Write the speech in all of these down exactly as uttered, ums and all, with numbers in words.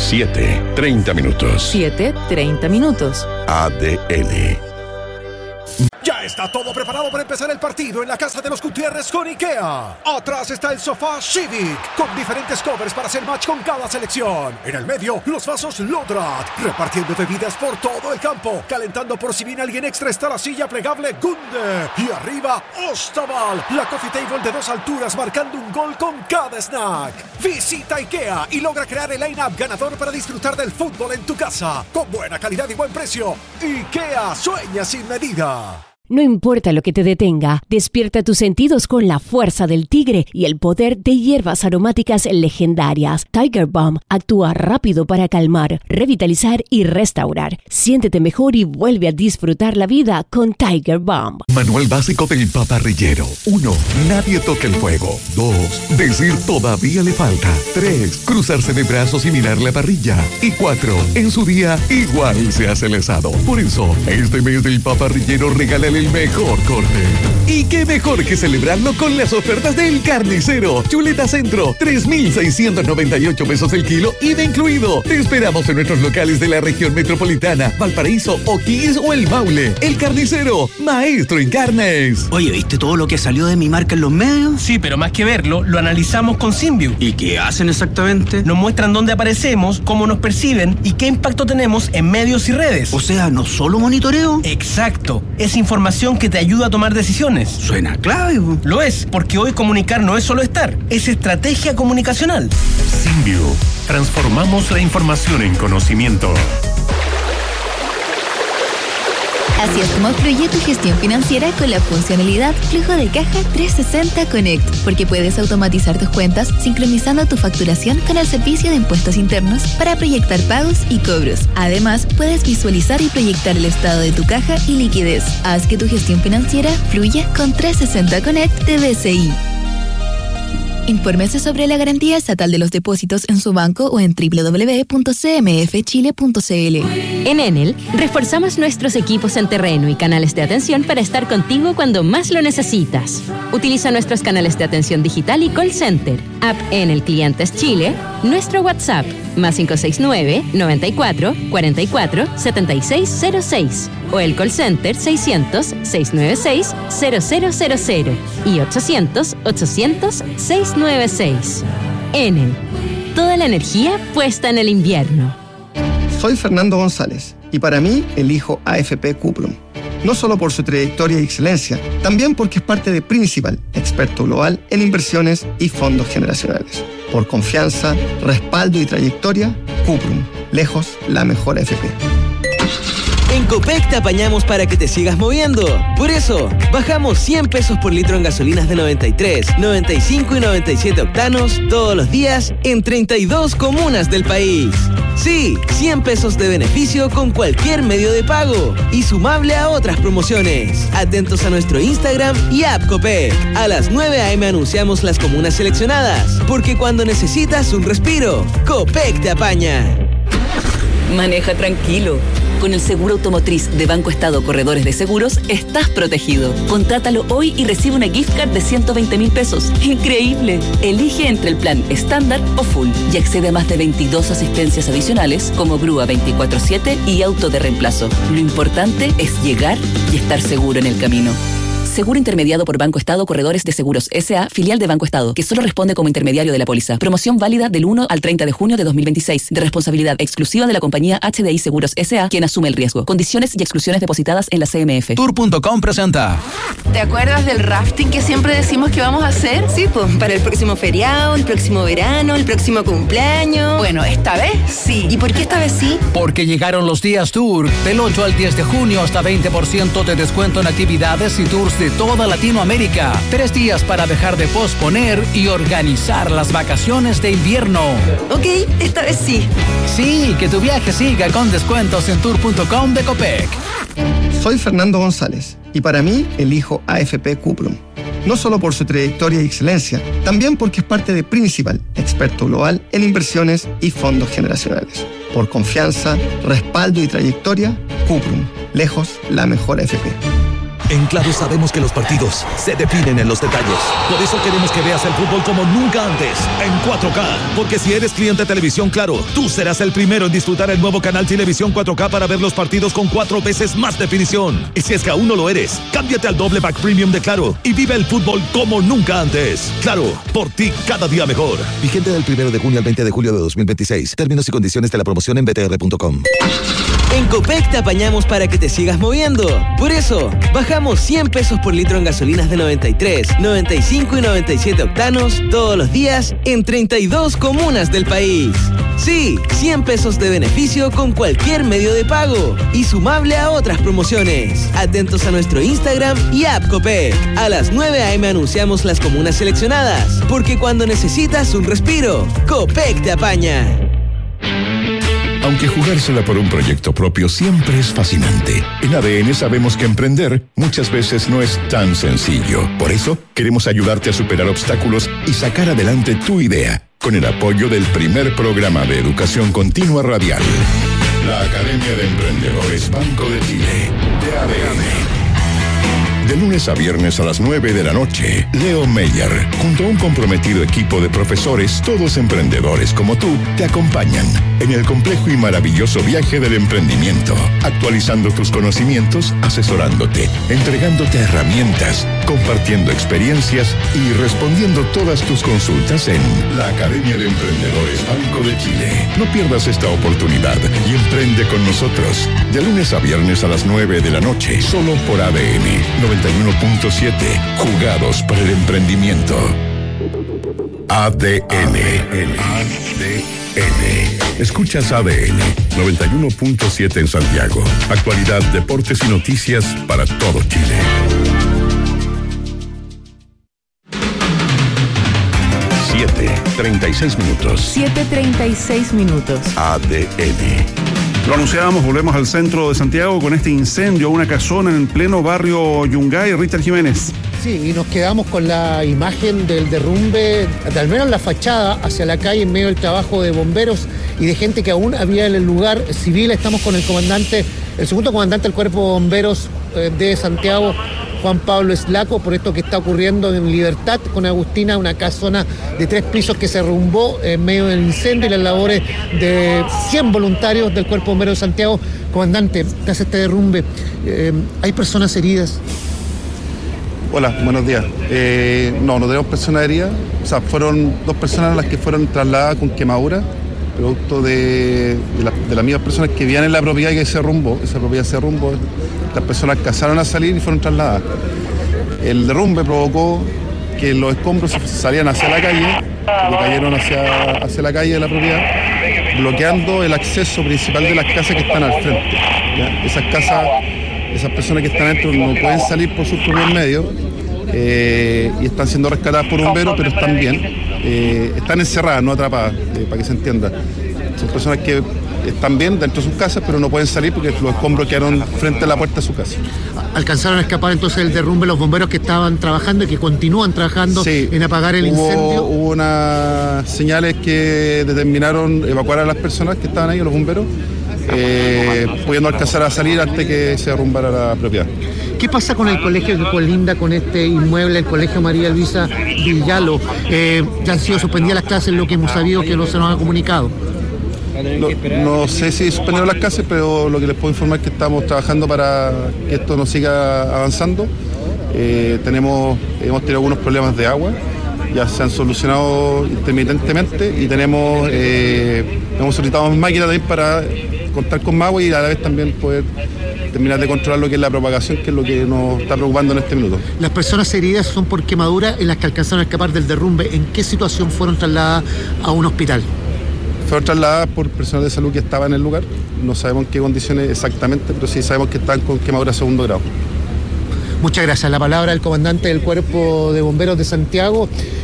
siete, treinta minutos. siete, treinta minutos. A D L. Ya está todo preparado para empezar el partido en la casa de los Gutiérrez con IKEA. Atrás está el sofá Civic, con diferentes covers para hacer match con cada selección. En el medio, los vasos Lodrat, repartiendo bebidas por todo el campo. Calentando por si viene alguien extra está la silla plegable Gunde. Y arriba, Ostaval, la coffee table de dos alturas marcando un gol con cada snack. Visita IKEA y logra crear el line-up ganador para disfrutar del fútbol en tu casa. Con buena calidad y buen precio. IKEA, sueña sin medida. No importa lo que te detenga, despierta tus sentidos con la fuerza del tigre y el poder de hierbas aromáticas legendarias. Tiger Balm actúa rápido para calmar, revitalizar y restaurar. Siéntete mejor y vuelve a disfrutar la vida con Tiger Balm. Manual básico del paparrillero. uno. Nadie toca el fuego. dos. Decir todavía le falta. tres. Cruzarse de brazos y mirar la parrilla. Y cuatro. En su día, igual se hace el asado. Por eso, este mes del paparrillero regálale el mejor corte. Y qué mejor que celebrarlo con las ofertas del Carnicero. Chuleta Centro, tres mil seiscientos noventa y ocho pesos el kilo, I V A incluido. Te esperamos en nuestros locales de la región metropolitana, Valparaíso, O'Higgins o El Maule. El Carnicero, maestro en carnes. Oye, ¿viste todo lo que salió de mi marca en los medios? Sí, pero más que verlo, lo analizamos con Symbio. ¿Y qué hacen exactamente? Nos muestran dónde aparecemos, cómo nos perciben y qué impacto tenemos en medios y redes. O sea, ¿no solo monitoreo? Exacto. Es información que te ayuda a tomar decisiones. Suena clave. Lo es, porque hoy comunicar no es solo estar, es estrategia comunicacional. Symbio. Transformamos la información en conocimiento. Así es como fluye tu gestión financiera con la funcionalidad Flujo de Caja trescientos sesenta Connect, porque puedes automatizar tus cuentas sincronizando tu facturación con el servicio de impuestos internos para proyectar pagos y cobros. Además, puedes visualizar y proyectar el estado de tu caja y liquidez. Haz que tu gestión financiera fluya con trescientos sesenta Connect de B C I. Infórmese sobre la garantía estatal de los depósitos en su banco o en doble u doble u doble u punto c m f chile punto c l. En Enel, reforzamos nuestros equipos en terreno y canales de atención para estar contigo cuando más lo necesitas. Utiliza nuestros canales de atención digital y call center, app Enel Clientes Chile, nuestro WhatsApp, más cinco seis nueve, noventa y cuatro, cuarenta y cuatro, setenta y seis cero seis, o el call center seiscientos, seiscientos noventa y seis, cero cero cero cero y ochocientos, ochocientos, seiscientos noventa y seis. Enel, toda la energía puesta en el invierno. Soy Fernando González y para mí elijo A F P Cuprum. No solo por su trayectoria y excelencia, también porque es parte de Principal, experto global en inversiones y fondos generacionales. Por confianza, respaldo y trayectoria, Cuprum, lejos la mejor A F P. En Copec te apañamos para que te sigas moviendo. Por eso, bajamos cien pesos por litro en gasolinas de noventa y tres, noventa y cinco y noventa y siete octanos todos los días en treinta y dos comunas del país. Sí, cien pesos de beneficio con cualquier medio de pago y sumable a otras promociones. Atentos a nuestro Instagram y app Copec. A las nueve a eme anunciamos las comunas seleccionadas, porque cuando necesitas un respiro, Copec te apaña. Maneja tranquilo. Con el seguro automotriz de Banco Estado Corredores de Seguros, estás protegido. Contrátalo hoy y recibe una gift card de ciento veinte mil pesos. ¡Increíble! Elige entre el plan estándar o full y accede a más de veintidós asistencias adicionales como grúa veinticuatro siete y auto de reemplazo. Lo importante es llegar y estar seguro en el camino. Seguro intermediado por Banco Estado Corredores de Seguros S A, filial de Banco Estado, que solo responde como intermediario de la póliza. Promoción válida del uno al treinta de junio de dos mil veintiséis, de responsabilidad exclusiva de la compañía H D I Seguros S A, quien asume el riesgo. Condiciones y exclusiones depositadas en la C M F. Tour punto com presenta. ¿Te acuerdas del rafting que siempre decimos que vamos a hacer? Sí, pues, para el próximo feriado, el próximo verano, el próximo cumpleaños. Bueno, esta vez sí. ¿Y por qué esta vez sí? Porque llegaron los días Tour. Del ocho al diez de junio, hasta veinte por ciento de descuento en actividades y tours de toda Latinoamérica. Tres días para dejar de posponer y organizar las vacaciones de invierno. Ok, esta vez sí. Sí, que tu viaje siga con descuentos en tour punto com de Copec. Soy Fernando González y para mí elijo A F P Cuprum. No solo por su trayectoria y excelencia, también porque es parte de Principal, experto global en inversiones y fondos generacionales. Por confianza, respaldo y trayectoria, Cuprum, lejos la mejor A F P. En Claro sabemos que los partidos se definen en los detalles. Por eso queremos que veas el fútbol como nunca antes, en cuatro K. Porque si eres cliente de Televisión Claro, tú serás el primero en disfrutar el nuevo canal Televisión cuatro K para ver los partidos con cuatro veces más definición. Y si es que aún no lo eres, cámbiate al doble pack premium de Claro y vive el fútbol como nunca antes. Claro, por ti cada día mejor. Vigente del primero de junio al veinte de julio de dos mil veintiséis. Términos y condiciones de la promoción en b t r punto com. En Copec te apañamos para que te sigas moviendo. Por eso, bajamos cien pesos por litro en gasolinas de noventa y tres, noventa y cinco y noventa y siete octanos todos los días en treinta y dos comunas del país. Sí, cien pesos de beneficio con cualquier medio de pago y sumable a otras promociones. Atentos a nuestro Instagram y app Copec. A las nueve a eme anunciamos las comunas seleccionadas, porque cuando necesitas un respiro, Copec te apaña. Aunque jugársela por un proyecto propio siempre es fascinante, en A D N sabemos que emprender muchas veces no es tan sencillo. Por eso, queremos ayudarte a superar obstáculos y sacar adelante tu idea, con el apoyo del primer programa de educación continua radial. La Academia de Emprendedores Banco de Chile, de A D N. De lunes a viernes a las nueve de la noche, Leo Meyer, junto a un comprometido equipo de profesores, todos emprendedores como tú, te acompañan en el complejo y maravilloso viaje del emprendimiento, actualizando tus conocimientos, asesorándote, entregándote herramientas, compartiendo experiencias y respondiendo todas tus consultas en la Academia de Emprendedores Banco de Chile. No pierdas esta oportunidad y emprende con nosotros, de lunes a viernes a las nueve de la noche, solo por A D N noventa y uno punto siete, jugados para el emprendimiento. A D N. A D N. Escuchas A D N noventa y uno punto siete en Santiago. Actualidad, deportes y noticias para todo Chile. siete, treinta y seis minutos. siete treinta y seis minutos. A D N. Lo anunciábamos, volvemos al centro de Santiago con este incendio a una casona en el pleno barrio Yungay. Richard Jiménez. Sí, y nos quedamos con la imagen del derrumbe, de al menos la fachada hacia la calle en medio del trabajo de bomberos y de gente que aún había en el lugar civil. Estamos con el comandante, el segundo comandante del Cuerpo de Bomberos eh, de Santiago, Juan Pablo Eslaco, por esto que está ocurriendo en Libertad con Agustina, una casona de tres pisos que se derrumbó en medio del incendio y las labores de cien voluntarios del Cuerpo de Bomberos de Santiago. Comandante, tras este derrumbe, eh, ¿hay personas heridas? Hola, buenos días. Eh, no, no tenemos personas heridas. O sea, fueron dos personas las que fueron trasladadas con quemadura, producto de, de, la, de las mismas personas que vivían en la propiedad que se derrumbó. Esa propiedad se derrumbó. Las personas alcanzaron a salir y fueron trasladadas. El derrumbe provocó que los escombros salían hacia la calle, que cayeron hacia, hacia la calle de la propiedad, bloqueando el acceso principal de las casas que están al frente. ¿Ya? Esas casas, esas personas que están dentro no pueden salir por sus propios medios eh, y están siendo rescatadas por bomberos, pero están bien. Eh, están encerradas, no atrapadas, eh, para que se entienda. Son personas que están bien dentro de sus casas, pero no pueden salir porque los escombros quedaron frente a la puerta de su casa. ¿Alcanzaron a escapar entonces del derrumbe los bomberos que estaban trabajando y que continúan trabajando sí, en apagar el hubo, incendio? Hubo unas señales que determinaron evacuar a las personas que estaban ahí, los bomberos, eh, pudiendo alcanzar a salir antes que se derrumbara la propiedad. ¿Qué pasa con el colegio que colinda con este inmueble, el Colegio María Luisa Villalo? Eh, ya han sido suspendidas las clases, lo que hemos sabido que no se nos ha comunicado. No, no sé si suspendieron las clases, pero lo que les puedo informar es que estamos trabajando para que esto no siga avanzando. Eh, tenemos, hemos tenido algunos problemas de agua, ya se han solucionado intermitentemente y tenemos, eh, hemos solicitado máquinas también para contar con más agua y a la vez también poder terminar de controlar lo que es la propagación, que es lo que nos está preocupando en este minuto. Las personas heridas son por quemadura en las que alcanzaron a escapar del derrumbe. ¿En qué situación fueron trasladadas a un hospital? Fueron trasladadas por personal de salud que estaba en el lugar. No sabemos en qué condiciones exactamente, pero sí sabemos que están con quemadura de segundo grado. Muchas gracias. La palabra del comandante del Cuerpo de Bomberos de Santiago,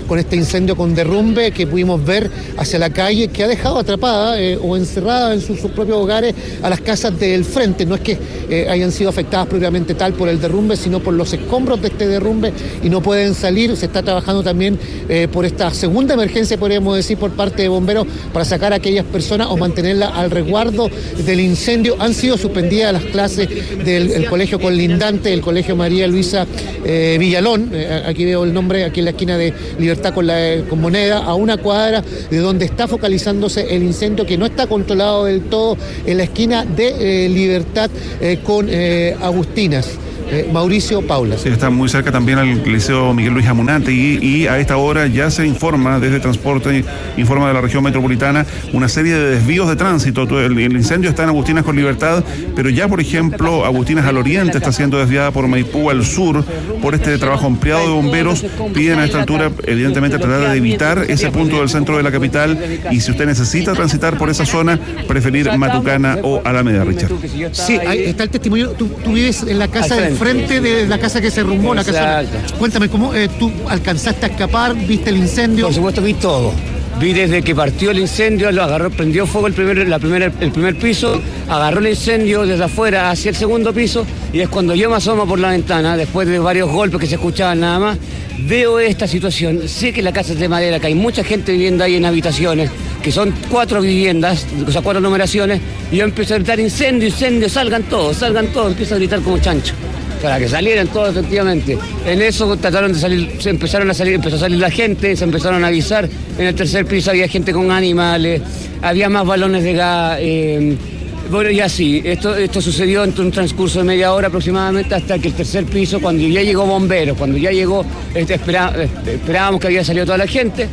con este incendio con derrumbe que pudimos ver hacia la calle, que ha dejado atrapada eh, o encerrada en sus, sus propios hogares a las casas del frente. No es que eh, hayan sido afectadas propiamente tal por el derrumbe, sino por los escombros de este derrumbe y no pueden salir. Se está trabajando también eh, por esta segunda emergencia, podríamos decir, por parte de bomberos para sacar a aquellas personas o mantenerlas al resguardo del incendio. Han sido suspendidas las clases del el colegio colindante, el colegio María Luisa eh, Villalón, eh, aquí veo el nombre, aquí en la esquina de Libertad con, la, con Moneda, a una cuadra de donde está focalizándose el incendio, que no está controlado del todo, en la esquina de eh, Libertad eh, con eh, Agustinas. Eh, Mauricio Paula. Sí, está muy cerca también al Liceo Miguel Luis Amunante y, y a esta hora ya se informa desde Transporte, informa de la región metropolitana, una serie de desvíos de tránsito. El, el incendio está en Agustinas con Libertad, pero ya, por ejemplo, Agustinas al oriente está siendo desviada por Maipú al sur por este trabajo ampliado de bomberos. Piden a esta altura, evidentemente, tratar de evitar ese punto del centro de la capital y si usted necesita transitar por esa zona, preferir Matucana o Alameda, Richard. Sí, ahí está el testimonio. Tú, tú vives en la casa del frente de la casa que se derrumbó, la casa. Cuéntame, ¿cómo eh, tú alcanzaste a escapar? ¿Viste el incendio? Por supuesto, vi todo. Vi desde que partió el incendio, lo agarró, prendió fuego el primer, la primera, el primer piso, agarró el incendio desde afuera hacia el segundo piso y es cuando yo me asomo por la ventana, después de varios golpes que se escuchaban nada más, veo esta situación. Sé que la casa es de madera, que hay mucha gente viviendo ahí en habitaciones, que son cuatro viviendas, o sea, cuatro numeraciones, y yo empiezo a gritar incendio, incendio, salgan todos, salgan todos, empiezo a gritar como chancho. Para que salieran todos, efectivamente. En eso trataron de salir, se empezaron a salir, empezó a salir la gente, se empezaron a avisar. En el tercer piso había gente con animales, había más balones de gas. Eh, bueno, y así, esto, esto sucedió en un transcurso de media hora aproximadamente hasta que el tercer piso, cuando ya llegó bomberos, cuando ya llegó, este, espera, esperábamos que había salido toda la gente.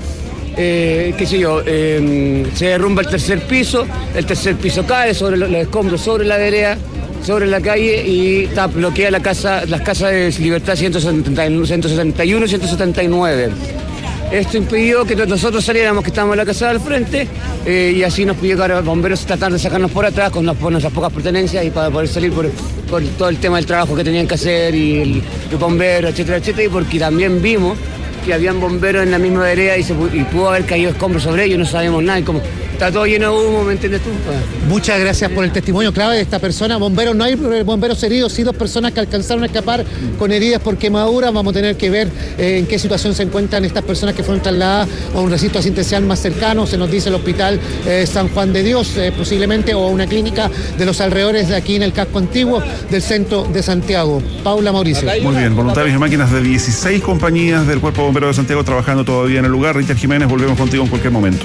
Eh, qué sé yo, eh, se derrumba el tercer piso, el tercer piso cae sobre los, los escombros, sobre la vereda, sobre la calle y está, bloquea la casa, las casas de Libertad ciento setenta y uno y ciento setenta y nueve. Esto impidió que nosotros saliéramos, que estábamos en la casa del frente, eh, y así nos pidió que ahora bomberos tratar de sacarnos por atrás con, con nuestras pocas pertenencias y para poder salir por, por todo el tema del trabajo que tenían que hacer y el, el bombero, etcétera, etcétera, y porque también vimos que habían bomberos en la misma vereda y, se, y pudo haber caído escombros sobre ellos, no sabemos nada, y como está todo lleno de humo, ¿me entiendes tú? Muchas gracias por el testimonio clave de esta persona. Bomberos, no hay bomberos heridos, sí dos personas que alcanzaron a escapar con heridas por quemaduras. Vamos a tener que ver eh, en qué situación se encuentran estas personas que fueron trasladadas a un recinto asistencial más cercano. Se nos dice el hospital eh, San Juan de Dios, eh, posiblemente, o a una clínica de los alrededores de aquí en el casco antiguo del centro de Santiago. Paula, Mauricio. Muy bien, voluntarios y máquinas de dieciséis compañías del Cuerpo Bombero de Santiago trabajando todavía en el lugar. Richard Jiménez, volvemos contigo en cualquier momento.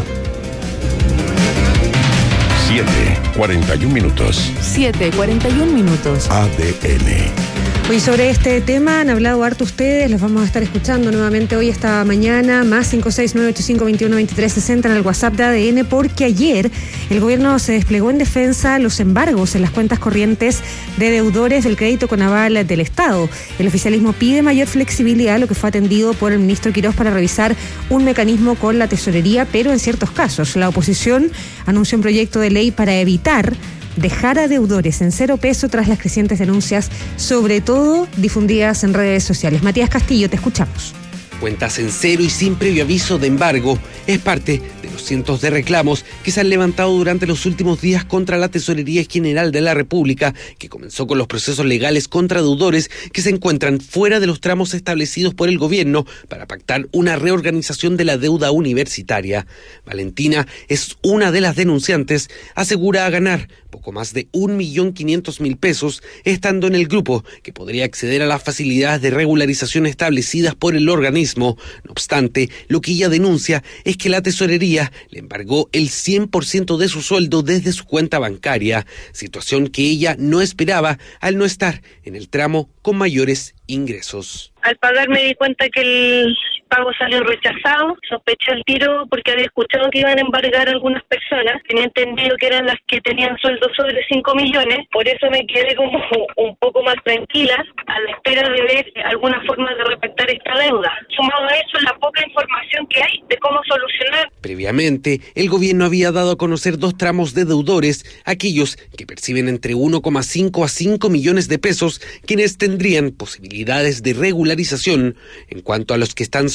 siete, cuarenta y un minutos. siete, cuarenta y un minutos. A D N. Hoy sobre este tema han hablado harto ustedes, los vamos a estar escuchando nuevamente hoy esta mañana, más cinco seis nueve ocho cinco dos uno dos tres seis cero en el WhatsApp de A D N, porque ayer el gobierno se desplegó en defensa de los embargos en las cuentas corrientes de deudores del crédito con aval del Estado. El oficialismo pide mayor flexibilidad, lo que fue atendido por el ministro Quirós para revisar un mecanismo con la tesorería, pero en ciertos casos. La oposición anunció un proyecto de ley para evitar dejar a deudores en cero peso tras las crecientes denuncias, sobre todo difundidas en redes sociales. Matías Castillo, te escuchamos. Cuentas en cero y sin previo aviso de embargo es parte de los cientos de reclamos que se han levantado durante los últimos días contra la Tesorería General de la República, que comenzó con los procesos legales contra deudores que se encuentran fuera de los tramos establecidos por el gobierno para pactar una reorganización de la deuda universitaria. Valentina es una de las denunciantes, asegura ganar poco más de un millón quinientos mil pesos, estando en el grupo que podría acceder a las facilidades de regularización establecidas por el organismo. No obstante, lo que ella denuncia es que la tesorería le embargó el cien por ciento de su sueldo desde su cuenta bancaria, situación que ella no esperaba al no estar en el tramo con mayores ingresos. Al pagar me di cuenta que el pago salió rechazado, sospeché el tiro porque había escuchado que iban a embargar a algunas personas, tenía entendido que eran las que tenían sueldo sobre cinco millones, por eso me quedé como un poco más tranquila a la espera de ver alguna forma de respetar esta deuda. Sumado a eso, la poca información que hay de cómo solucionar. Previamente, el gobierno había dado a conocer dos tramos de deudores, aquellos que perciben entre uno coma cinco a cinco millones de pesos, quienes tendrían posibilidades de regularización. En cuanto a los que están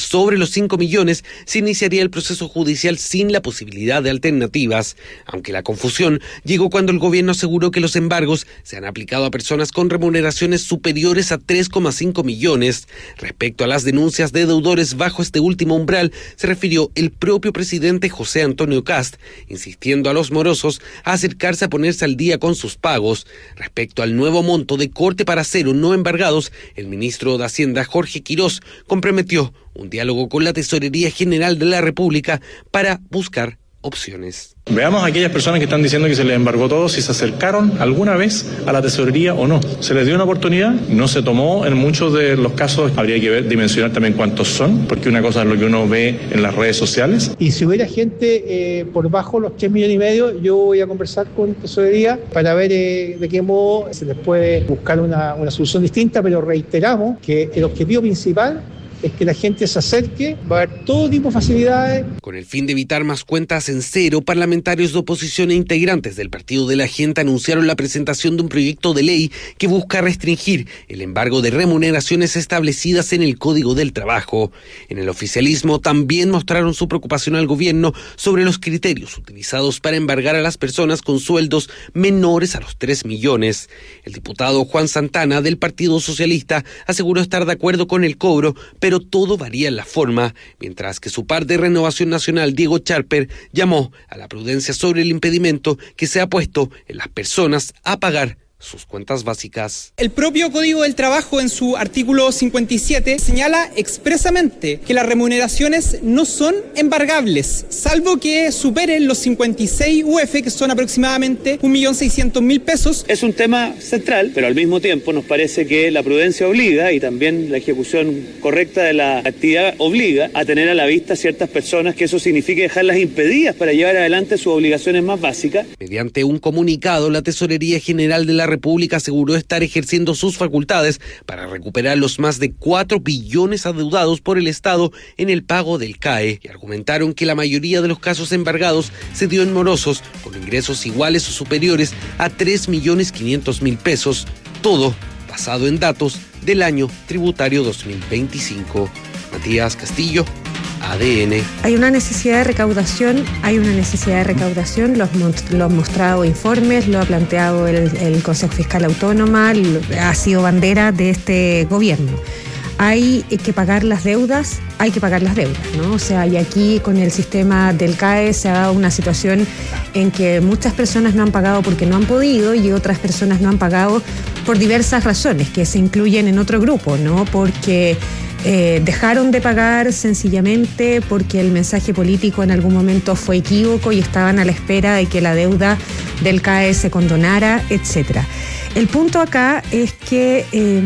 sobre los cinco millones, se iniciaría el proceso judicial sin la posibilidad de alternativas, aunque la confusión llegó cuando el gobierno aseguró que los embargos se han aplicado a personas con remuneraciones superiores a tres coma cinco millones. Respecto a las denuncias de deudores bajo este último umbral, se refirió el propio presidente José Antonio Kast, insistiendo a los morosos a acercarse a ponerse al día con sus pagos. Respecto al nuevo monto de corte para cero no embargados, el ministro de Hacienda Jorge Quirós comprometió un diálogo con la Tesorería General de la República para buscar opciones. Veamos a aquellas personas que están diciendo que se les embargó todo, si se acercaron alguna vez a la tesorería o no. Se les dio una oportunidad, no se tomó en muchos de los casos. Habría que ver, dimensionar también cuántos son, porque una cosa es lo que uno ve en las redes sociales. Y si hubiera gente eh, por bajo los tres millones y medio, yo voy a conversar con tesorería para ver eh, de qué modo se les puede buscar una, una solución distinta, pero reiteramos que el objetivo principal es que la gente se acerque, va a haber todo tipo de facilidades. Con el fin de evitar más cuentas en cero, parlamentarios de oposición e integrantes del Partido de la Gente anunciaron la presentación de un proyecto de ley que busca restringir el embargo de remuneraciones establecidas en el Código del Trabajo. En el oficialismo también mostraron su preocupación al gobierno sobre los criterios utilizados para embargar a las personas con sueldos menores a los tres millones. El diputado Juan Santana del Partido Socialista aseguró estar de acuerdo con el cobro, pero pero todo varía en la forma, mientras que su par de Renovación Nacional, Diego Charper, llamó a la prudencia sobre el impedimento que se ha puesto en las personas a pagar sus cuentas básicas. El propio Código del Trabajo en su artículo cincuenta y siete señala expresamente que las remuneraciones no son embargables, salvo que superen los cincuenta y seis U F, que son aproximadamente un millón seiscientos mil pesos. Es un tema central, pero al mismo tiempo nos parece que la prudencia obliga y también la ejecución correcta de la actividad obliga a tener a la vista ciertas personas, que eso signifique dejarlas impedidas para llevar adelante sus obligaciones más básicas. Mediante un comunicado, la Tesorería General de la República aseguró estar ejerciendo sus facultades para recuperar los más de cuatro billones adeudados por el Estado en el pago del C A E, y argumentaron que la mayoría de los casos embargados se dio en morosos con ingresos iguales o superiores a tres millones quinientos mil pesos, todo basado en datos del año tributario dos mil veinticinco. Matías Castillo, A D N. Hay una necesidad de recaudación, hay una necesidad de recaudación, lo han mostrado informes, lo ha planteado el, el Consejo Fiscal Autónoma, lo, ha sido bandera de este gobierno. Hay que pagar las deudas, hay que pagar las deudas, ¿no? O sea, y aquí con el sistema del C A E se ha dado una situación en que muchas personas no han pagado porque no han podido y otras personas no han pagado por diversas razones que se incluyen en otro grupo, ¿no? Porque Eh, dejaron de pagar sencillamente porque el mensaje político en algún momento fue equívoco y estaban a la espera de que la deuda del C A E se condonara, etcétera. El punto acá es que eh,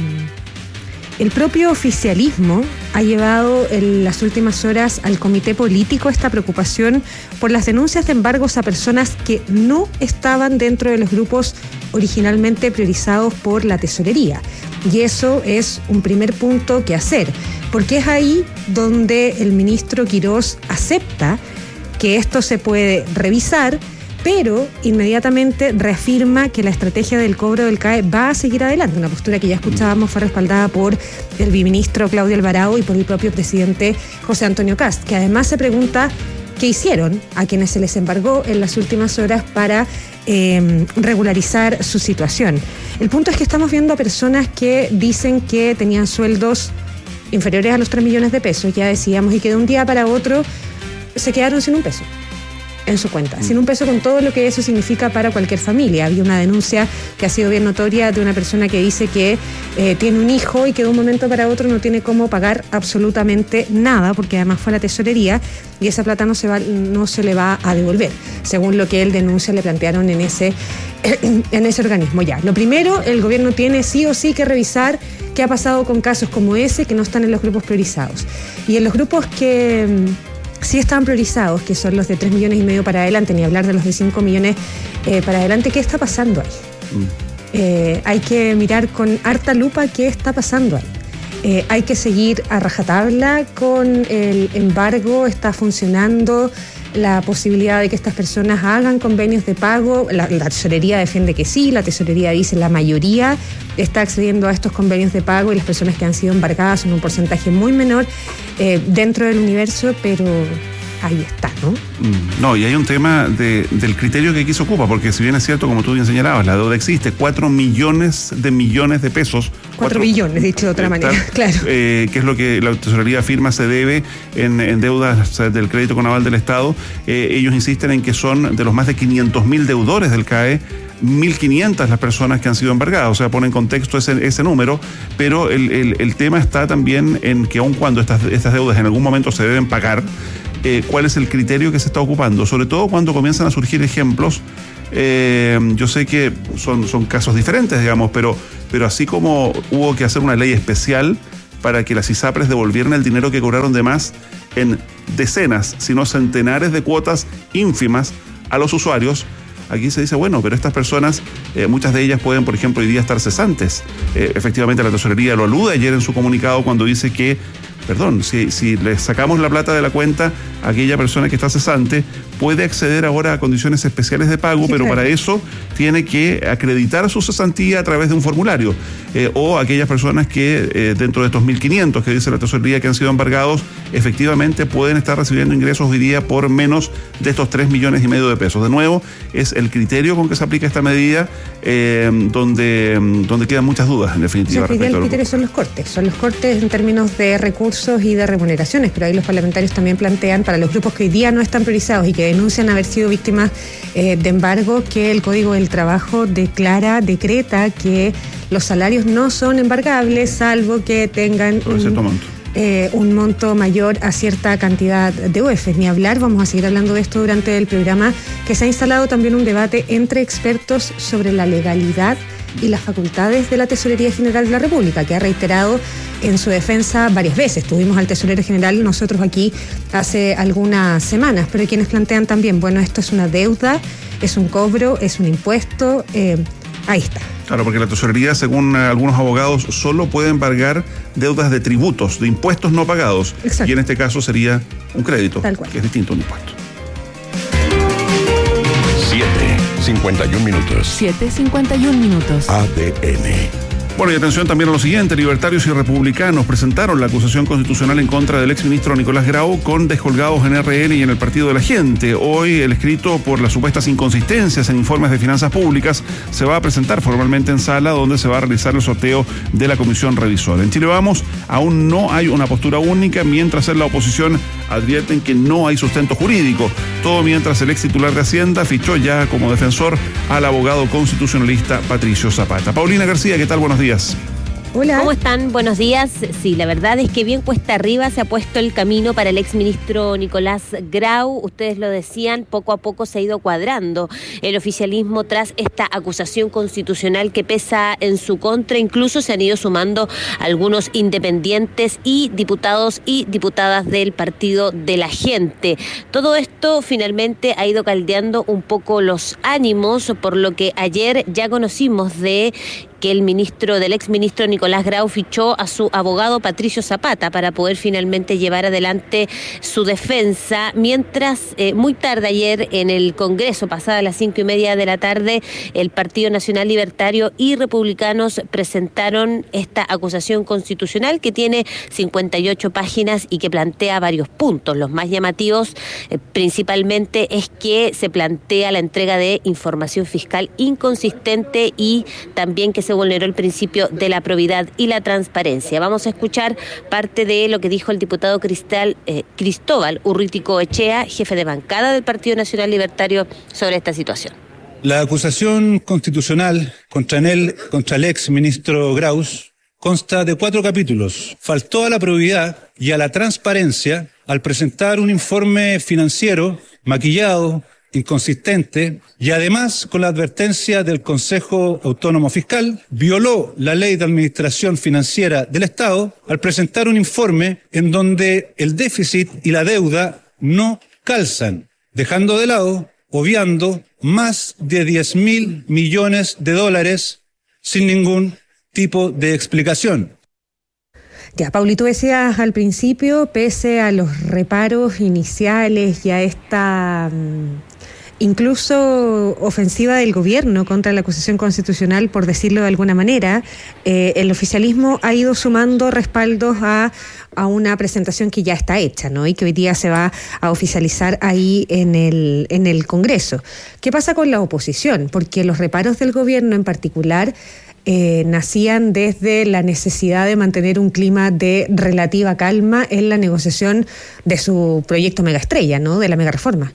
el propio oficialismo ha llevado en las últimas horas al comité político esta preocupación por las denuncias de embargos a personas que no estaban dentro de los grupos originalmente priorizados por la tesorería. Y eso es un primer punto que hacer, porque es ahí donde el ministro Quirós acepta que esto se puede revisar, pero inmediatamente reafirma que la estrategia del cobro del C A E va a seguir adelante, una postura que ya escuchábamos fue respaldada por el viceministro Claudio Alvarado y por el propio presidente José Antonio Kast, que además se pregunta qué hicieron a quienes se les embargó en las últimas horas para eh, regularizar su situación. El punto es que estamos viendo a personas que dicen que tenían sueldos inferiores a los tres millones de pesos, ya decíamos, y que de un día para otro se quedaron sin un peso en su cuenta, sin un peso, con todo lo que eso significa para cualquier familia. Había una denuncia que ha sido bien notoria de una persona que dice que eh, tiene un hijo y que de un momento para otro no tiene cómo pagar absolutamente nada, porque además fue a la tesorería y esa plata no se va, no se le va a devolver, según lo que él denuncia, le plantearon en ese, en ese organismo. Ya, lo primero, el gobierno tiene sí o sí que revisar qué ha pasado con casos como ese que no están en los grupos priorizados. Y en los grupos que sí están priorizados, que son los de tres millones y medio para adelante, ni hablar de los de cinco millones eh, para adelante, ¿qué está pasando ahí? Mm. Eh, hay que mirar con harta lupa qué está pasando ahí. Eh, hay que seguir a rajatabla con el embargo, está funcionando la posibilidad de que estas personas hagan convenios de pago. La, la tesorería defiende que sí, la tesorería dice la mayoría está accediendo a estos convenios de pago y las personas que han sido embargadas son un porcentaje muy menor eh, dentro del universo, pero ahí está, ¿no? No, y hay un tema de, del criterio que aquí se ocupa, porque si bien es cierto, como tú bien señalabas, la deuda existe, cuatro millones de millones de pesos. Cuatro billones, dicho de otra eh, manera, tal, claro. Eh, que es lo que la tesorería afirma se debe en, en deudas, o sea, del crédito con aval del Estado. Eh, ellos insisten en que son de los más de quinientos mil deudores del C A E, mil quinientas las personas que han sido embargadas, o sea, pone en contexto ese, ese número, pero el, el, el tema está también en que aun cuando estas, estas deudas en algún momento se deben pagar, eh, cuál es el criterio que se está ocupando, sobre todo cuando comienzan a surgir ejemplos. Eh, yo sé que son, son casos diferentes, digamos, pero, pero así como hubo que hacer una ley especial para que las ISAPRES devolvieran el dinero que cobraron de más en decenas, si no centenares de cuotas ínfimas a los usuarios, aquí se dice, bueno, pero estas personas, eh, muchas de ellas pueden, por ejemplo, hoy día estar cesantes. Eh, efectivamente, la tesorería lo alude ayer en su comunicado cuando dice que, perdón, si, si le sacamos la plata de la cuenta a aquella persona que está cesante, puede acceder ahora a condiciones especiales de pago, sí, pero claro, para eso tiene que acreditar su cesantía a través de un formulario. Eh, o aquellas personas que eh, dentro de estos mil quinientos que dice la tesorería que han sido embargados, efectivamente pueden estar recibiendo ingresos hoy día por menos de estos tres millones y medio de pesos. De nuevo, es el criterio con que se aplica esta medida eh, donde, donde quedan muchas dudas, en definitiva. O sea, el criterio son los cortes, son los cortes en términos de recursos y de remuneraciones, pero ahí los parlamentarios también plantean para los grupos que hoy día no están priorizados y que denuncian haber sido víctimas eh, de embargo, que el Código del Trabajo declara, decreta que los salarios no son embargables, salvo que tengan un, monto. Eh, un monto mayor a cierta cantidad de U E F. Ni hablar, vamos a seguir hablando de esto durante el programa, que se ha instalado también un debate entre expertos sobre la legalidad y las facultades de la Tesorería General de la República, que ha reiterado en su defensa varias veces. Tuvimos al tesorero general nosotros aquí hace algunas semanas, pero hay quienes plantean también, bueno, esto es una deuda, es un cobro, es un impuesto, eh, ahí está. Claro, porque la tesorería, según algunos abogados, solo puede embargar deudas de tributos, de impuestos no pagados. Exacto. Y en este caso sería un crédito, tal cual, que es distinto a un impuesto. siete cincuenta y un minutos. siete cincuenta y un minutos. A D N. Bueno, y atención también a lo siguiente, libertarios y republicanos presentaron la acusación constitucional en contra del exministro Nicolás Grau con descolgados en R N y en el Partido de la Gente. Hoy el escrito por las supuestas inconsistencias en informes de finanzas públicas se va a presentar formalmente en sala, donde se va a realizar el sorteo de la comisión revisora. En Chile Vamos aún no hay una postura única, mientras en la oposición advierten que no hay sustento jurídico. Todo mientras el ex titular de Hacienda fichó ya como defensor al abogado constitucionalista Patricio Zapata. Paulina García, ¿qué tal? Buenos días. Hola. ¿Cómo están? Buenos días. Sí, la verdad es que bien cuesta arriba se ha puesto el camino para el exministro Nicolás Grau. Ustedes lo decían, poco a poco se ha ido cuadrando el oficialismo tras esta acusación constitucional que pesa en su contra. Incluso se han ido sumando algunos independientes y diputados y diputadas del Partido de la Gente. Todo esto finalmente ha ido caldeando un poco los ánimos, por lo que ayer ya conocimos de que el ministro del exministro Nicolás Grau fichó a su abogado Patricio Zapata para poder finalmente llevar adelante su defensa, mientras eh, muy tarde ayer en el Congreso, pasada las cinco y media de la tarde, el Partido Nacional Libertario y Republicanos presentaron esta acusación constitucional que tiene cincuenta y ocho páginas y que plantea varios puntos. Los más llamativos eh, principalmente es que se plantea la entrega de información fiscal inconsistente y también que se vulneró el principio de la probidad y la transparencia. Vamos a escuchar parte de lo que dijo el diputado Cristal, eh, Cristóbal Urruticoechea, jefe de bancada del Partido Nacional Libertario, sobre esta situación. La acusación constitucional contra él, contra el ex ministro Graus consta de cuatro capítulos. Faltó a la probidad y a la transparencia al presentar un informe financiero maquillado, inconsistente, y además con la advertencia del Consejo Autónomo Fiscal, violó la Ley de Administración Financiera del Estado al presentar un informe en donde el déficit y la deuda no calzan, dejando de lado, obviando, más de diez mil millones de dólares sin ningún tipo de explicación. Ya, Pauli, tú decías al principio, pese a los reparos iniciales y a esta um, incluso ofensiva del gobierno contra la acusación constitucional, por decirlo de alguna manera, eh, el oficialismo ha ido sumando respaldos a, a una presentación que ya está hecha, ¿no? Y que hoy día se va a oficializar ahí en el, en el Congreso. ¿Qué pasa con la oposición? Porque los reparos del gobierno en particular Eh, nacían desde la necesidad de mantener un clima de relativa calma en la negociación de su proyecto megaestrella, ¿no? De la megareforma.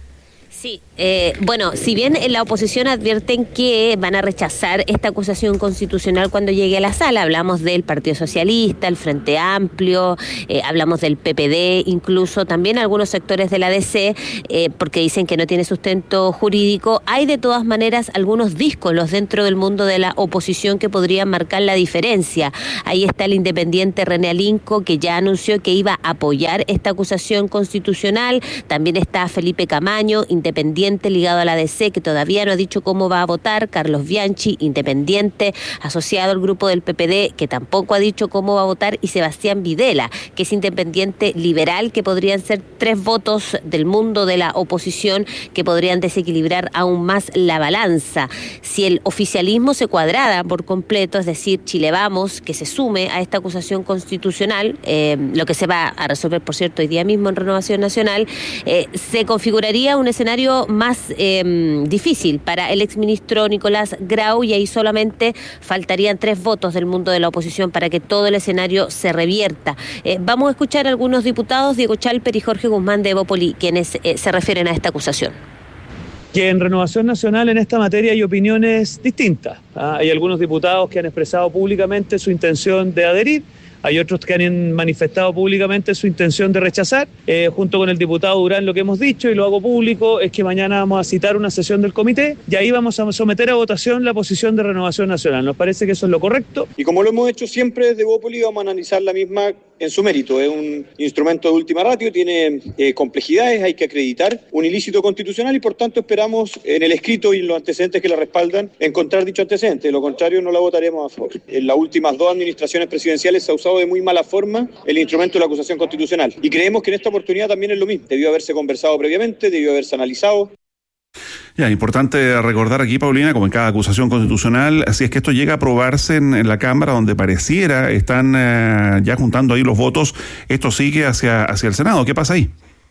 Sí, eh, bueno, si bien en la oposición advierten que van a rechazar esta acusación constitucional cuando llegue a la sala, hablamos del Partido Socialista, el Frente Amplio, eh, hablamos del P P D, incluso también algunos sectores de la D C, eh, porque dicen que no tiene sustento jurídico, hay de todas maneras algunos díscolos dentro del mundo de la oposición que podrían marcar la diferencia. Ahí está el independiente René Alinco, que ya anunció que iba a apoyar esta acusación constitucional, también está Felipe Camaño, independiente independiente ligado a la D C, que todavía no ha dicho cómo va a votar, Carlos Bianchi, independiente, asociado al grupo del P P D, que tampoco ha dicho cómo va a votar, y Sebastián Videla, que es independiente liberal, que podrían ser tres votos del mundo de la oposición que podrían desequilibrar aún más la balanza. Si el oficialismo se cuadrara por completo, es decir, Chile Vamos, que se sume a esta acusación constitucional, eh, lo que se va a resolver, por cierto, hoy día mismo en Renovación Nacional, eh, se configuraría un escenario más eh, difícil para el exministro Nicolás Grau, y ahí solamente faltarían tres votos del mundo de la oposición para que todo el escenario se revierta. Eh, vamos a escuchar a algunos diputados, Diego Chalper y Jorge Guzmán de Evópoli, quienes eh, se refieren a esta acusación. Que en Renovación Nacional en esta materia hay opiniones distintas. ¿ah? Hay algunos diputados que han expresado públicamente su intención de adherir, hay otros que han manifestado públicamente su intención de rechazar. Eh, junto con el diputado Durán, lo que hemos dicho, y lo hago público, es que mañana vamos a citar una sesión del comité y ahí vamos a someter a votación la posición de Renovación Nacional. Nos parece que eso es lo correcto. Y como lo hemos hecho siempre desde Evópoli, vamos a analizar la misma en su mérito. Es un instrumento de última ratio, tiene eh, complejidades, hay que acreditar un ilícito constitucional y por tanto esperamos en el escrito y en los antecedentes que la respaldan encontrar dicho antecedente. De lo contrario, no la votaremos a favor. En las últimas dos administraciones presidenciales se ha usado de muy mala forma el instrumento de la acusación constitucional y creemos que en esta oportunidad también es lo mismo. Debió haberse conversado previamente, debió haberse analizado. Ya, importante recordar aquí, Paulina, como en cada acusación constitucional, si es que esto llega a aprobarse en, en la Cámara, donde pareciera están eh, ya juntando ahí los votos, esto sigue hacia, hacia el Senado. ¿Qué pasa ahí?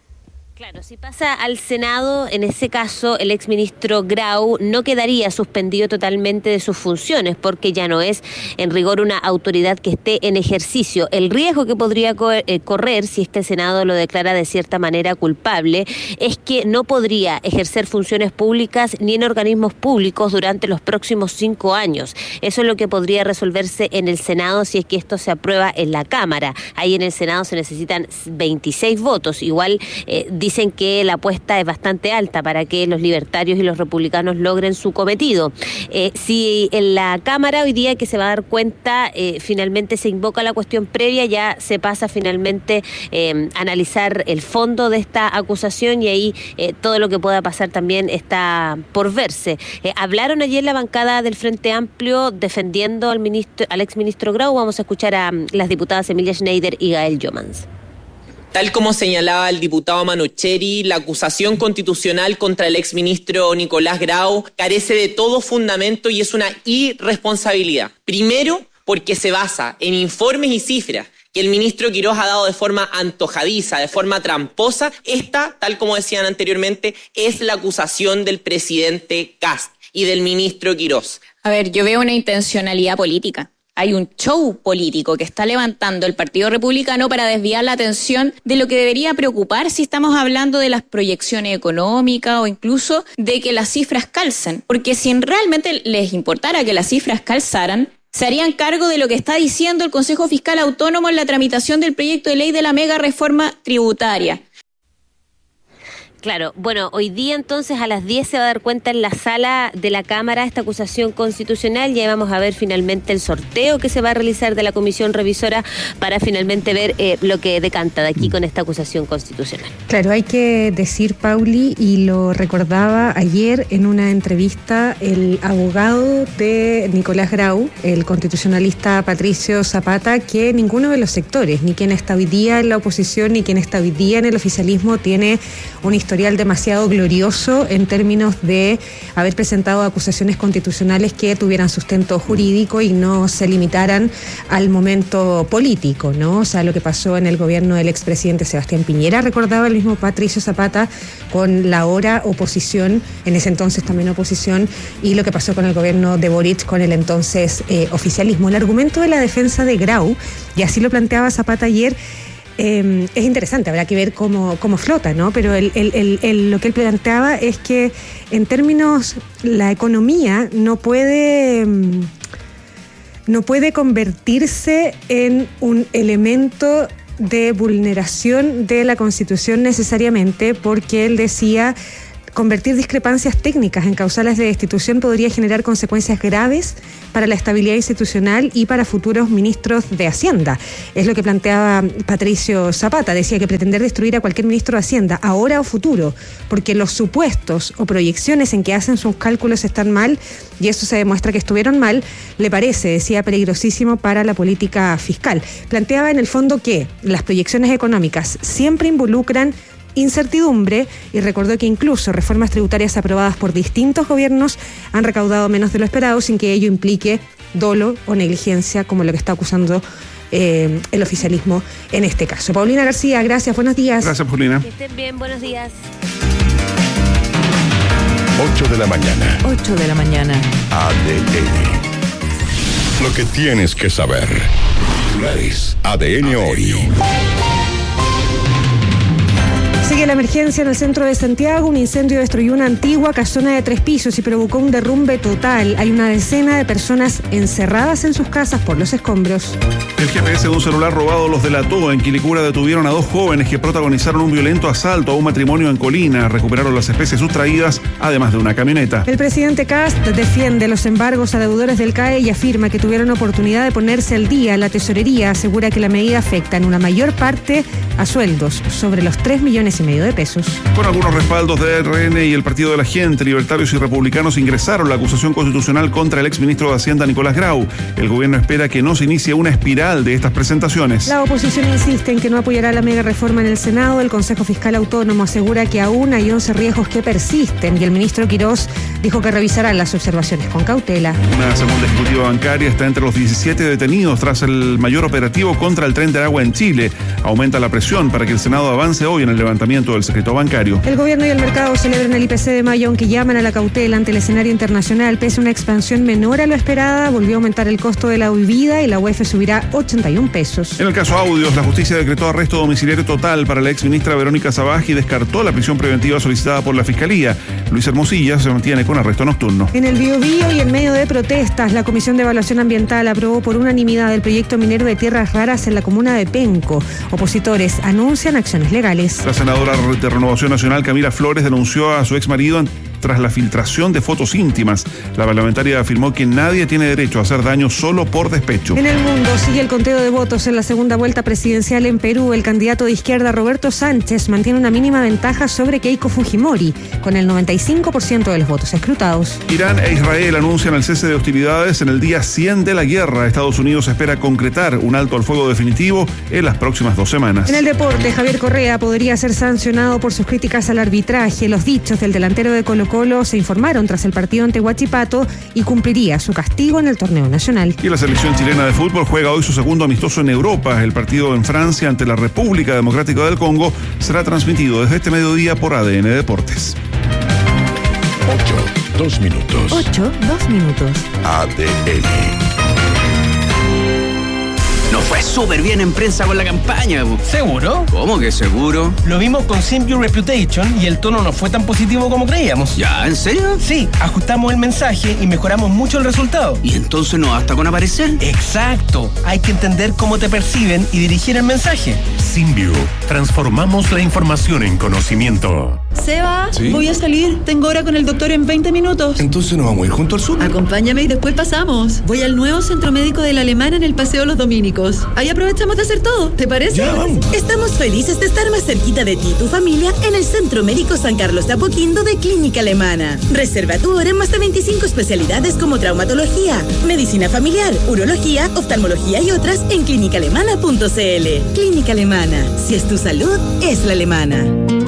Claro, si pasa al Senado, en ese caso el exministro Grau no quedaría suspendido totalmente de sus funciones, porque ya no es en rigor una autoridad que esté en ejercicio. El riesgo que podría co- eh, correr, si es que el Senado lo declara de cierta manera culpable, es que no podría ejercer funciones públicas ni en organismos públicos durante los próximos cinco años. Eso es lo que podría resolverse en el Senado si es que esto se aprueba en la Cámara. Ahí en el Senado se necesitan veintiséis votos. Igual eh, dicen que la apuesta es bastante alta para que los libertarios y los republicanos logren su cometido. Eh, si en la Cámara hoy día que se va a dar cuenta, eh, finalmente se invoca la cuestión previa, ya se pasa finalmente eh, a analizar el fondo de esta acusación y ahí eh, todo lo que pueda pasar también está por verse. Eh, hablaron ayer la bancada del Frente Amplio defendiendo al ministro, al exministro Grau. Vamos a escuchar a um, las diputadas Emilia Schneider y Gael Jomans. Tal como señalaba el diputado Manocheri, la acusación constitucional contra el exministro Nicolás Grau carece de todo fundamento y es una irresponsabilidad. Primero, porque se basa en informes y cifras que el ministro Quirós ha dado de forma antojadiza, de forma tramposa. Esta, tal como decían anteriormente, es la acusación del presidente Kast y del ministro Quirós. A ver, yo veo una intencionalidad política. Hay un show político que está levantando el Partido Republicano para desviar la atención de lo que debería preocupar si estamos hablando de las proyecciones económicas o incluso de que las cifras calcen. Porque si realmente les importara que las cifras calzaran, se harían cargo de lo que está diciendo el Consejo Fiscal Autónomo en la tramitación del proyecto de ley de la mega reforma tributaria. Claro, bueno, hoy día entonces a las diez se va a dar cuenta en la sala de la Cámara esta acusación constitucional. Ya vamos a ver finalmente el sorteo que se va a realizar de la comisión revisora para finalmente ver eh, lo que decanta de aquí con esta acusación constitucional. Claro, hay que decir, Pauli, y lo recordaba ayer en una entrevista el abogado de Nicolás Grau, el constitucionalista Patricio Zapata, que ninguno de los sectores, ni quien está hoy día en la oposición, ni quien está hoy día en el oficialismo, tiene una historia demasiado glorioso en términos de haber presentado acusaciones constitucionales que tuvieran sustento jurídico y no se limitaran al momento político, ¿no? O sea, lo que pasó en el gobierno del expresidente Sebastián Piñera, recordaba el mismo Patricio Zapata, con la ahora oposición, en ese entonces también oposición, y lo que pasó con el gobierno de Boric con el entonces eh, oficialismo. El argumento de la defensa de Grau, y así lo planteaba Zapata ayer, Eh, es interesante, habrá que ver cómo, cómo flota, ¿no? Pero el, el, el, el, lo que él planteaba es que en términos, la economía no puede, no puede convertirse en un elemento de vulneración de la Constitución necesariamente, porque él decía: convertir discrepancias técnicas en causales de destitución podría generar consecuencias graves para la estabilidad institucional y para futuros ministros de Hacienda. Es lo que planteaba Patricio Zapata. Decía que pretender destruir a cualquier ministro de Hacienda, ahora o futuro, porque los supuestos o proyecciones en que hacen sus cálculos están mal, y eso se demuestra que estuvieron mal, le parece, decía, peligrosísimo para la política fiscal. Planteaba en el fondo que las proyecciones económicas siempre involucran incertidumbre, y recordó que incluso reformas tributarias aprobadas por distintos gobiernos han recaudado menos de lo esperado sin que ello implique dolo o negligencia, como lo que está acusando eh, el oficialismo en este caso. Paulina García, gracias, buenos días. Gracias, Paulina. Que estén bien, buenos días. ocho de la mañana. ocho de la mañana. A D N. Lo que tienes que saber. Titulares. A D N hoy. Sigue la emergencia en el centro de Santiago. Un incendio destruyó una antigua casona de tres pisos y provocó un derrumbe total. Hay una decena de personas encerradas en sus casas por los escombros. El G P S de un celular robado los delató. En Quilicura detuvieron a dos jóvenes que protagonizaron un violento asalto a un matrimonio en Colina. Recuperaron las especies sustraídas, además de una camioneta. El presidente Kast defiende los embargos a deudores del C A E y afirma que tuvieron oportunidad de ponerse al día. La tesorería asegura que la medida afecta en una mayor parte a sueldos, sobre los tres millones y medio de pesos. Con algunos respaldos de R N y el Partido de la Gente, libertarios y republicanos ingresaron la acusación constitucional contra el exministro de Hacienda Nicolás Grau. El gobierno espera que no se inicie una espiral de estas presentaciones. La oposición insiste en que no apoyará la mega reforma en el Senado. El Consejo Fiscal Autónomo asegura que aún hay once riesgos que persisten, y el ministro Quirós dijo que revisará las observaciones con cautela. Una segunda ejecutiva bancaria está entre los diecisiete detenidos tras el mayor operativo contra el Tren de Aragua en Chile. Aumenta la presión para que el Senado avance hoy en el levantamiento del secreto bancario. El gobierno y el mercado celebran el I P C de mayo, aunque llaman a la cautela ante el escenario internacional. Pese a una expansión menor a lo esperada, volvió a aumentar el costo de la vida y la U E F subirá ochenta y un pesos. En el caso Audios, la justicia decretó arresto domiciliario total para la exministra Verónica Sabaj y descartó la prisión preventiva solicitada por la Fiscalía. Luis Hermosilla se mantiene con arresto nocturno. En el Biobío y en medio de protestas, la Comisión de Evaluación Ambiental aprobó por unanimidad el proyecto minero de tierras raras en la comuna de Penco. Opositores anuncian acciones legales. La senadora de Renovación Nacional, Camila Flores, denunció a su exmarido tras la filtración de fotos íntimas. La parlamentaria afirmó que nadie tiene derecho a hacer daño solo por despecho. En el mundo sigue el conteo de votos en la segunda vuelta presidencial en Perú. El candidato de izquierda Roberto Sánchez mantiene una mínima ventaja sobre Keiko Fujimori, con el noventa y cinco por ciento de los votos escrutados. Irán e Israel anuncian el cese de hostilidades en el día cien de la guerra. Estados Unidos espera concretar un alto al fuego definitivo en las próximas dos semanas. En el deporte, Javier Correa podría ser sancionado por sus críticas al arbitraje. Los dichos del delantero de Colo Colo se informaron tras el partido ante Huachipato y cumpliría su castigo en el torneo nacional. Y la selección chilena de fútbol juega hoy su segundo amistoso en Europa. El partido en Francia ante la República Democrática del Congo será transmitido desde este mediodía por A D N Deportes. ocho, dos minutos. ocho, dos minutos. A D N. Nos fue súper bien en prensa con la campaña. ¿Seguro? ¿Cómo que seguro? Lo vimos con Simview Reputation y el tono no fue tan positivo como creíamos. ¿Ya? ¿En serio? Sí, ajustamos el mensaje y mejoramos mucho el resultado. ¿Y entonces no basta con aparecer? Exacto. Hay que entender cómo te perciben y dirigir el mensaje. Simview. Transformamos la información en conocimiento. Seba, ¿Sí? voy a salir. Tengo hora con el doctor en veinte minutos. Entonces nos vamos a ir junto al súper. Acompáñame y después pasamos. Voy al nuevo centro médico de la Alemana en el Paseo Los Dominicos. Ahí aprovechamos de hacer todo. ¿Te parece? Ya, vamos. Estamos felices de estar más cerquita de ti y tu familia en el Centro Médico San Carlos de Apoquindo de Clínica Alemana. Reserva tu hora en más de veinticinco especialidades como traumatología, medicina familiar, urología, oftalmología y otras en clínica alemana punto c l. Clínica Alemana. Si es tu salud, es la alemana.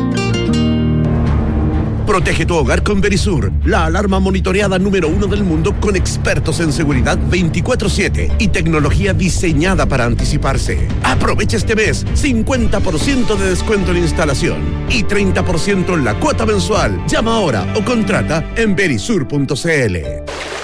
Protege tu hogar con Verisur, la alarma monitoreada número uno del mundo con expertos en seguridad veinticuatro siete y tecnología diseñada para anticiparse. Aprovecha este mes cincuenta por ciento de descuento en instalación y treinta por ciento en la cuota mensual. Llama ahora o contrata en verisur punto c l.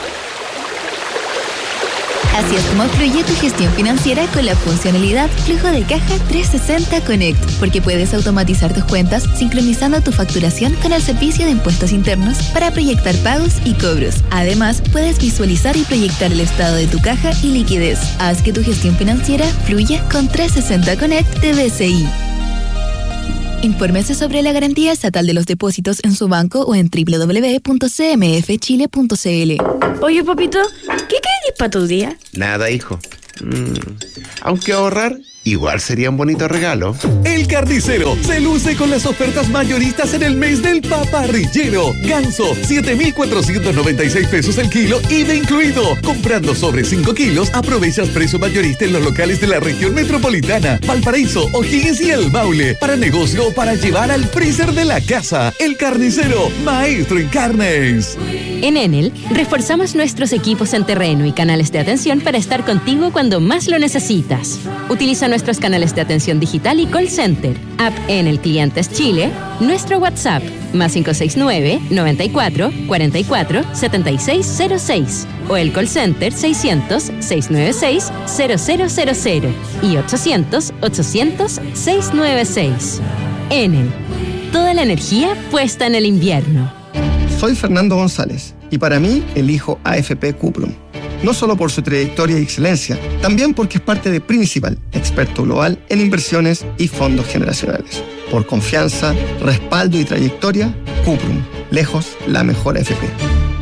Así es como fluye tu gestión financiera con la funcionalidad Flujo de Caja trescientos sesenta Connect, porque puedes automatizar tus cuentas sincronizando tu facturación con el servicio de impuestos internos para proyectar pagos y cobros. Además, puedes visualizar y proyectar el estado de tu caja y liquidez. Haz que tu gestión financiera fluya con trescientos sesenta Connect de B C I. Infórmese sobre la garantía estatal de los depósitos en su banco o en doble u doble u doble u punto c m f chile punto c l. Oye, papito, ¿qué querés para tu día? Nada, hijo. Mm, aunque ahorrar igual sería un bonito regalo. El Carnicero se luce con las ofertas mayoristas en el mes del paparrillero. Ganso, siete mil cuatrocientos noventa y seis pesos el kilo, I V A incluido. Comprando sobre cinco kilos, aprovechas precio mayorista en los locales de la región metropolitana, Valparaíso, O'Higgins y El Maule. Para negocio o para llevar al freezer de la casa. El Carnicero, maestro en carnes. En Enel, reforzamos nuestros equipos en terreno y canales de atención para estar contigo cuando más lo necesitas. Utiliza nuestros canales de atención digital y call center, app Enel Clientes Chile, nuestro WhatsApp, más cinco seis nueve, noventa y cuatro, cuarenta y cuatro, setenta y seis cero seis, o el call center seiscientos, seiscientos noventa y seis, cero cero cero cero y ochocientos, ochocientos, seiscientos noventa y seis. Enel, toda la energía puesta en el invierno. Soy Fernando González y para mí elijo A F P Cuprum. No solo por su trayectoria y excelencia, también porque es parte de Principal, experto global en inversiones y fondos generacionales. Por confianza, respaldo y trayectoria, Cuprum, lejos la mejor A F P.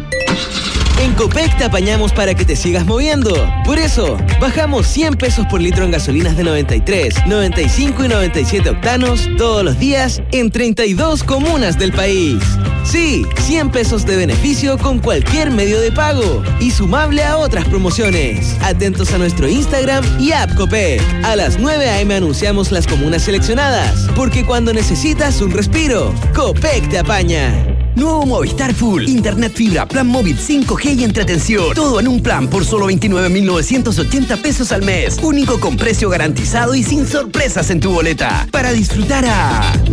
En Copec te apañamos para que te sigas moviendo. Por eso, bajamos cien pesos por litro en gasolinas de noventa y tres, noventa y cinco y noventa y siete octanos todos los días en treinta y dos comunas del país. Sí, cien pesos de beneficio con cualquier medio de pago y sumable a otras promociones. Atentos a nuestro Instagram y app Copec. A las nueve a eme anunciamos las comunas seleccionadas, porque cuando necesitas un respiro, Copec te apaña. Nuevo Movistar Full. Internet fibra, plan móvil cinco G y entretención. Todo en un plan por solo veintinueve mil novecientos ochenta pesos al mes. Único con precio garantizado y sin sorpresas en tu boleta. Para disfrutar a...